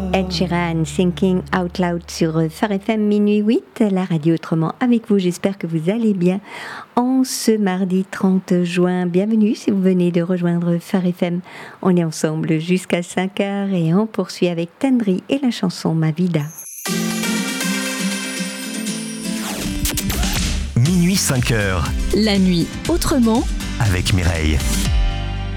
Ed Sheeran, Thinking Out Loud sur Phare FM minuit 8, la radio autrement avec vous. J'espère que vous allez bien en ce mardi 30 juin. Bienvenue si vous venez de rejoindre Phare FM. On est ensemble jusqu'à 5h et on poursuit avec Tendry et la chanson Ma Vida. Minuit 5h. La nuit autrement avec Mireille.